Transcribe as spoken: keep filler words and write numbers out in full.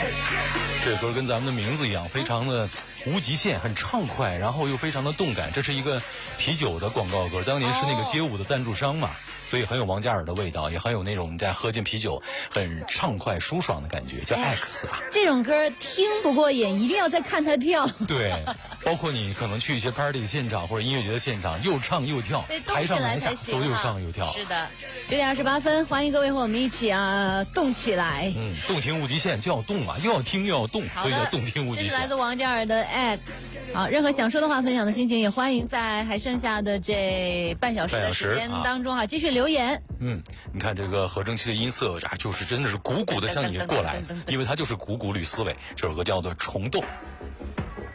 这歌跟咱们的名字一样，非常的无极限，很畅快，然后又非常的动感。这是一个啤酒的广告歌，当年是那个街舞的赞助商嘛，所以很有王嘉尔的味道，也很有那种你在喝进啤酒很畅快舒爽的感觉，叫 X 啊。 这种歌听不过瘾，一定要再看他跳。 对，包括你可能去一些 party 的现场或者音乐节的现场，又唱又跳，台上台下都又唱又跳。 是的，九点二十八分，欢迎各位和我们一起啊动起来。 嗯，动听无极限就要动啊，又要听又要动，所以叫动听无极限。 这是来自王嘉尔的 X。好，任何想说的话、分享的心情，也欢迎在还剩下的这半小时的时间当中啊，继续留言。 嗯，你看这个合成器的音色，啊，就是真的是鼓鼓的向你过来，因为它就是鼓鼓吕思维。这首歌叫做《虫洞》。